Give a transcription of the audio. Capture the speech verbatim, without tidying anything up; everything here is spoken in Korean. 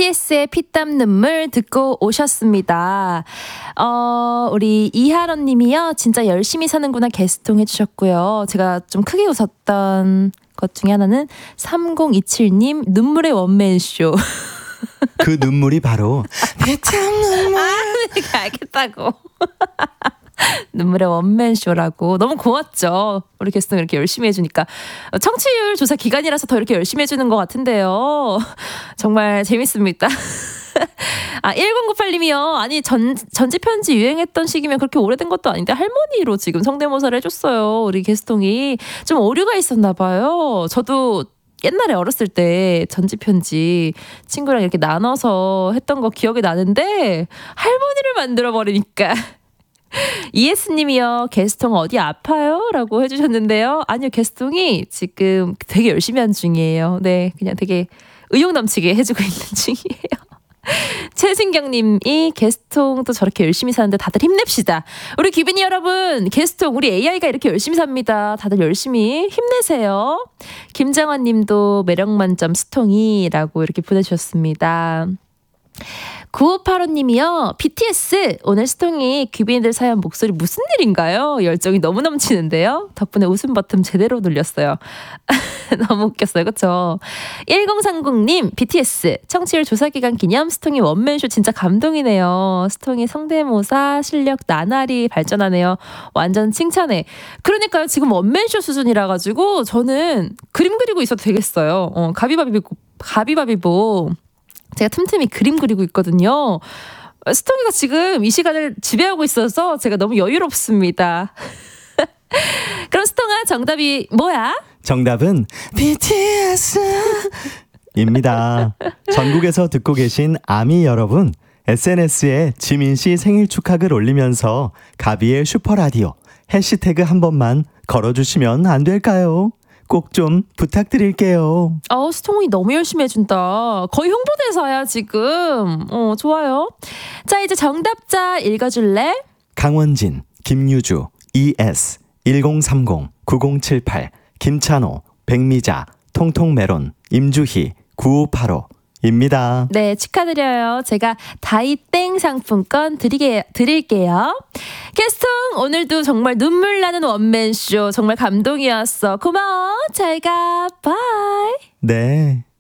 비티에스의 피땀 눈물 듣고 오셨습니다. 어, 우리 이하런 님이요. 진짜 열심히 사는구나 게스통 해주셨고요. 제가 좀 크게 웃었던 것 중에 하나는 삼공이칠 님 눈물의 원맨쇼. 그 눈물이 바로 피땀 눈물. 아, 내가 알겠다고. 눈물의 원맨쇼라고. 너무 고맙죠. 우리 게스트 이렇게 열심히 해주니까. 청취율 조사 기간이라서 더 이렇게 열심히 해주는 것 같은데요. 정말 재밌습니다. 아, 천구십팔 님이요. 아니, 전, 전지편지 유행했던 시기면 그렇게 오래된 것도 아닌데 할머니로 지금 성대모사를 해줬어요. 우리 게스통이. 좀 오류가 있었나 봐요. 저도 옛날에 어렸을 때 전지편지 친구랑 이렇게 나눠서 했던 거 기억이 나는데 할머니를 만들어버리니까. 이에스님이요. 게스통 어디 아파요? 라고 해주셨는데요. 아니요, 게스통이 지금 되게 열심히 한 중이에요. 네, 그냥 되게 의욕 넘치게 해주고 있는 중이에요. 최진경님이 게스통도 저렇게 열심히 사는데 다들 힘냅시다. 우리 귀빈이 여러분, 게스통 우리 에이아이가 이렇게 열심히 삽니다. 다들 열심히 힘내세요. 김정환님도 매력만점 스통이라고 이렇게 보내주셨습니다. 구오팔오 님이요. 비티에스 오늘 스통이 귀빈이들 사연 목소리 무슨 일인가요? 열정이 너무 넘치는데요. 덕분에 웃음 버튼 제대로 눌렸어요. 너무 웃겼어요. 그쵸? 천삼십 님 비티에스 청취율 조사기간 기념 스통이 원맨쇼 진짜 감동이네요. 스통이 성대모사 실력 나날이 발전하네요. 완전 칭찬해. 그러니까요. 지금 원맨쇼 수준이라 가지고 저는 그림 그리고 있어도 되겠어요. 어, 가비바비보 가비바비보 제가 틈틈이 그림 그리고 있거든요. 스통이가 지금 이 시간을 지배하고 있어서 제가 너무 여유롭습니다. 그럼 스통아, 정답이 뭐야? 정답은 비티에스입니다. 전국에서 듣고 계신 아미 여러분, 에스엔에스에 지민씨 생일 축하글 올리면서 가비의 슈퍼라디오 해시태그 한 번만 걸어주시면 안 될까요? 꼭 좀 부탁드릴게요. 어, 스통이 너무 열심히 해준다. 거의 홍보대사야 지금. 어, 좋아요. 자, 이제 정답자 읽어줄래? 강원진, 김유주, 이에스, 천삼십, 구공칠팔, 김찬호, 백미자, 통통메론, 임주희, 구오팔오입니다. 네, 축하드려요. 제가 다이땡 상품권 드리게, 드릴게요. 게스통 오늘도 정말 눈물 나는 원맨쇼 정말 감동이었어. 고마워. 잘 가. 바이. 네.